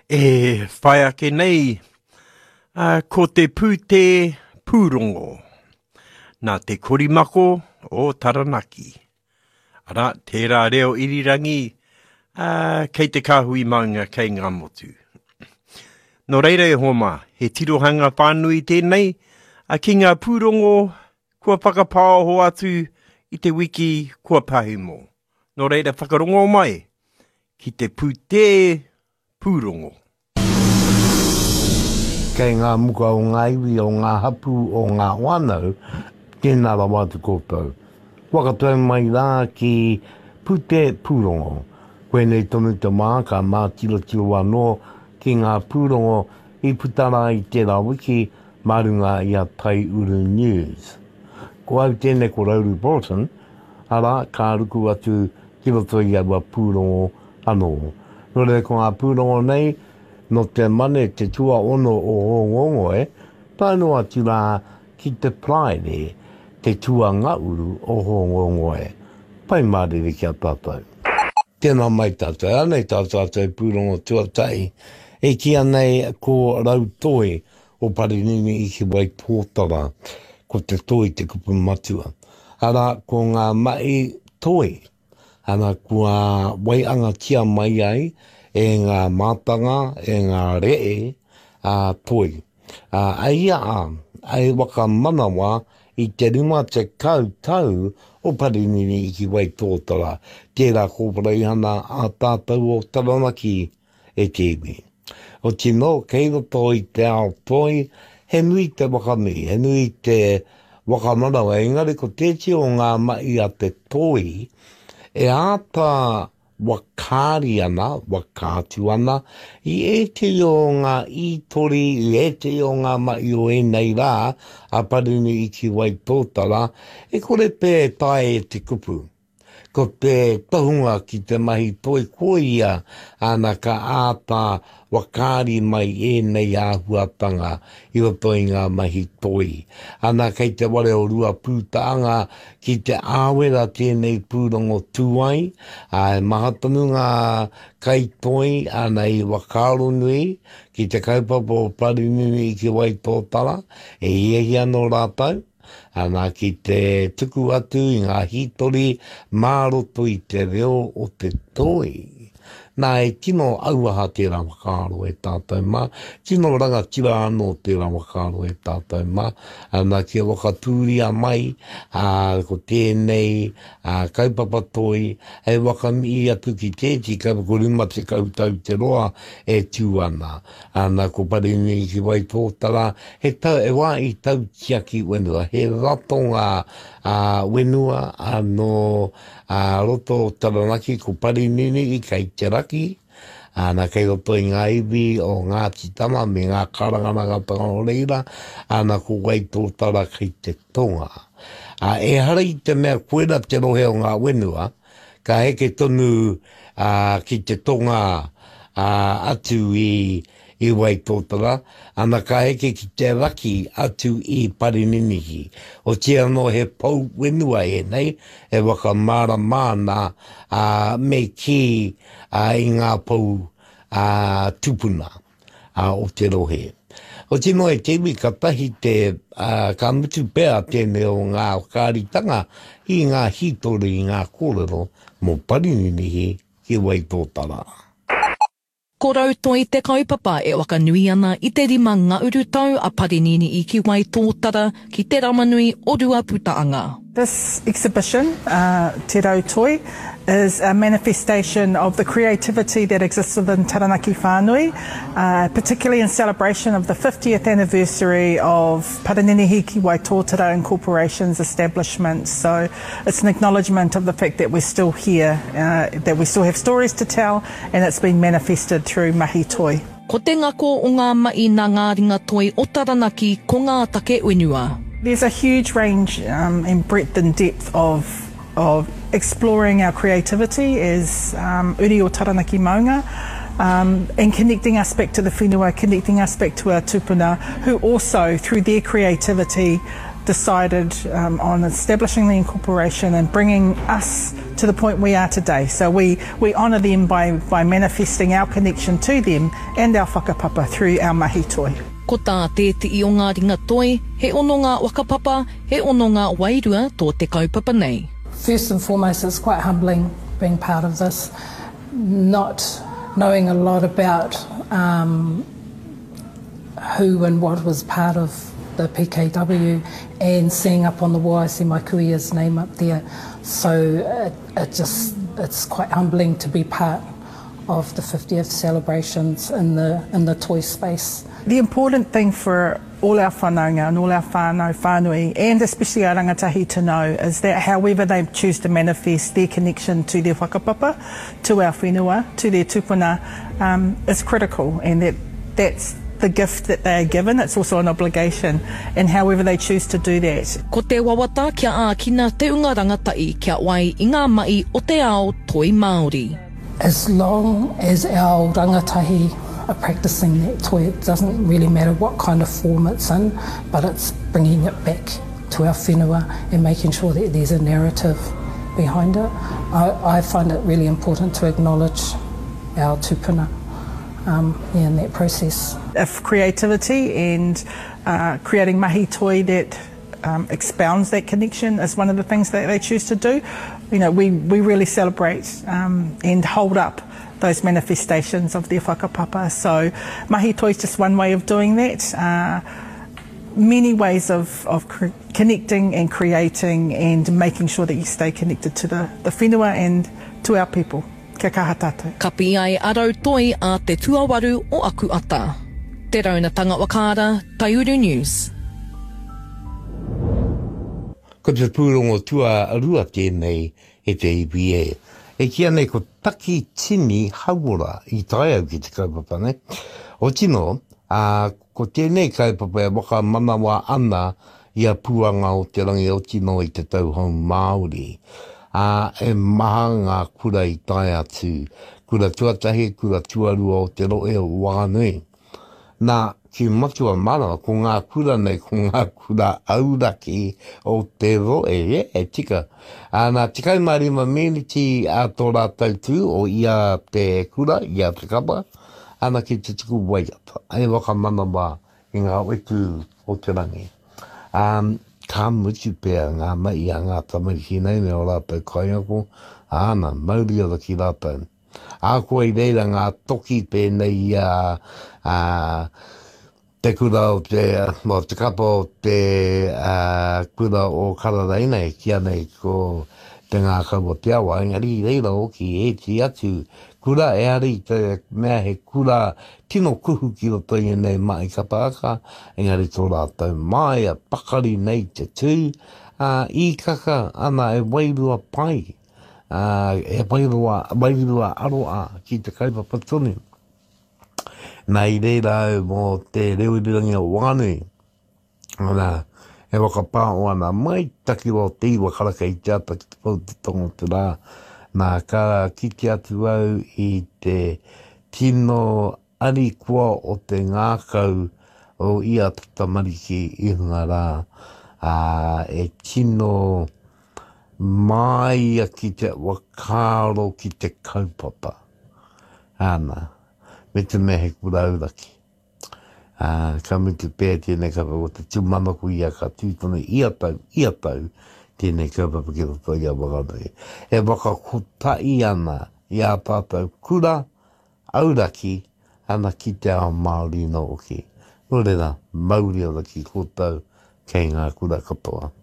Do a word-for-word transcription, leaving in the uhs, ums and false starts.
E whai ake nei, uh, ko te pūte pūrongo, nā te korimako o Taranaki. Ara, tērā reo irirangi, uh, kei te kāhui maunga kei ngā motu. Nō reira e homa, he tirohanga whānui tēnei, a ki ngā pūrongo, kua whakapāo ho atu i te wiki kua pāhumo. Nō reira whakarongo mai, ki te pūte pūrongo. Kei ngā muka o ngā iwi o ngā hapu o ngā wānau, tēnā la wātu kōpau. Wakatau mai rā ki pūte pūrongo. Koe nei tonu te mā, ka mā tila tila wano ki ngā pūrongo i putara i tērā wiki, marunga i a Tai Uru News. Ko au tēnei ko Rauru Bolton, ara ka ruku atu ki roto i aua pūrongo anō. Nō re ko ngā pūrongo nei, no te mane te tua ono o Hongongoe, tāno atu rā ki te Praere, te tua ngauru o Hongongoe. Pai mārere ki a tātou. Tēnā mai tātou, anei tātou pūrongo tuatai, e ki anei ko Rautoi o Parinini i ki wai pōtara, ko te toi te kupu matua. Ara, ko ngā mai toi, ana kua wai anga tia mai ai, e ngā mātanga, e ngā ree, a toi. A aia a, ai waka manawa i te rima te kau tau o Parinini i ki wai tōtara. Tērā kōparei hana a tātou o Taranaki e te iwi. O tino, kei roto i te ao toi, he nui te wakanui, he nui te wakamanawa. Engari ko tēti o ngā mai a te toi, e āta wakāri ana, wakātu ana, i e te o ngā itori, i e te o ngā mai o e nei rā, a Parini i ki wai tōtara, e kore pē tae e te kupu. Ko te tahunga ki te mahi toi koia, ana ka āta wakāri mai e nei āhuatanga i roto i ngā mahi toi. Ana kei te ware o rua pūtaanga ki te āwera tēnei pūrongo tūai, a mahatanu ngā kai toi ana i wakāro nui, ki te kaupapa o Parinini i ki wai tōtara, e iehi anō rātau. Ana ki te tuku atu i ngā hitori, māroto i te reo o te toi. Nā e tino auaha tērā wakaaro e tātou mā, tino ranga tira anō tērā wakaaro e tātou mā, ana kia wakatūria mai, a, ko tēnei, a, kaupapa toi, e wakami atu ki tēti, kaupako rima te kautau te roa e tū ana. Ana ko Parini ki wai tōtara, he tau, e wā i tau tiaki wenua, he ratonga a wenua anō a roto Taranaki ko Parinini i kei te raki, ana kei roto i ngā iwi o ngā titama me ngā karangana o reira, ana ko wai tōtara kei te tonga. A e hara i te mea koera te rohe o ngā wenua, ka heke tonu a, ki te tonga a, atu i i wai tōtara, ana ka heke ki te raki atu i Parininihi. O te anō he pau wenua e nei, e waka māra māna a, me ki a, i ngā pau a, tupuna a, o te rohe. O tino e te iwi ka tahi te, a, ka mutu pēa tēnei o ngā kāritanga i ngā hitori i ngā kōrero mō Parininihi ki wai tōtara. Ko Rautoi te kaupapa e waka nui ana i te rima ngauru tau a Parinini i ki wai tōtara ki te ramanui o rua putaanga. This exhibition, uh, Te Rautoi, is a manifestation of the creativity that exists within Taranaki whānui, uh, particularly in celebration of the fiftieth anniversary of Parininihi ki wai tōtara Incorporation's establishment. So it's an acknowledgement of the fact that we're still here, uh, that we still have stories to tell, and it's been manifested through mahi toi. Ko te ngako o ngā mai nā ngā ringa toi o Taranaki ko ngā take wenua. There's a huge range um, in breadth and depth of of exploring our creativity as um, uri o Taranaki maunga, um, and connecting us back to the whenua, connecting us back to our tupuna, who also, through their creativity, decided um, on establishing the incorporation and bringing us to the point we are today. So we, we honour them by, by manifesting our connection to them and our whakapapa through our mahi toi. Ko tā te te i o ngā ringa toi, he ono ngā wakapapa, he ono ngā wairua tō te kaupapa nei. First and foremost, it's quite humbling being part of this, not knowing a lot about um, who and what was part of the P K W, and seeing up on the wall I see my kuia's name up there. So it, it just, it's quite humbling to be part of the fiftieth celebrations in the in the toy space. The important thing for all our whanaunga and all our whānau whānui, and especially our rangatahi to know, is that however they choose to manifest their connection to their whakapapa, to our whenua, to their tupuna, um, is critical, and that that's the gift that they are given. It's also an obligation, and however they choose to do that. Ko te wawata kia ākina te unga rangatai kia wai i ngā mai o te ao toi Māori. As long as our rangatahi are practicing that toi, it doesn't really matter what kind of form it's in, but it's bringing it back to our whenua and making sure that there's a narrative behind it. I, I find it really important to acknowledge our tupuna um, in that process. If creativity and uh, creating mahi toi that um, expounds that connection is one of the things that they choose to do, you know, we, we really celebrate um, and hold up those manifestations of their whakapapa. So mahi toi is just one way of doing that. Uh, many ways of, of connecting and creating and making sure that you stay connected to the, the whenua and to our people. Kia kaha tātou. Ka pi ai arau toi a te tuawaru o aku ata. Te raunatanga wakara, Taiuru News. Ko te pūrongo tua arua tēnei e te I B A. E kia nei ko taki tini haura I tae au ki te kaupapa ne. O tino, uh, ko tēnei kaupapa e waka manawa ana I a puanga o te rangi o tino I te tauhou Māori. Uh, e maha ngā kura I tae atu. Kura tuatahi, kura tuarua o te roe o wānui. Nā, ki matua mara, ko ngā kura nei, ko ngā kura auraki o te roe, e, e tika. Uh, nā, tikai marima meniti a tō rātou tū o ia te kura, ia te kapa, ana ki te tiku waiata. Ai waka mana wā I ngā wetu o te rangi. Um, ka mutu pēr ngā mai a ngā tamariki nei me o rātou kaiako, ana, mauri o ki rātou. A koe I reira ngā toki pēnei a uh, te kura o te, mo, te kapa o te uh, kura o Kararai nei, kia nei ko te ngā kau o te awa, engari reira o ki e ti atu kura e ari te mea he kura tino kuhu ki o toi nei mai kapaka, engari tō rātou mai a pakari nei te tū, uh, I kaka ana e wairua pai. Uh, e wairua, wairua aroa ki te kaupapa tonu. Nei reira au mō te reurirangi o wānui. Ana, e waka pā o ana mai taki o te iwa karaka I te ata ki te pau te tongo te rā. Nā ka kiti atu au I te tino ari kua o te ngākau o ia tatamariki I hunga rā. Uh, e tino mai a ki te wakaro ki te kaupapa. Ana, me te mehe kura auraki. Uh, ka mutu pēr tēnei kaupapa o te tūmamaku ia ka tūtone ia tau, ia tau, tēnei kaupapa ki roto ia wakanui. E waka kotai ana I a tātou kura auraki ana ki te ao Māori no oki. Nō reira, mauri auraki kōtau kei ngā kura katoa.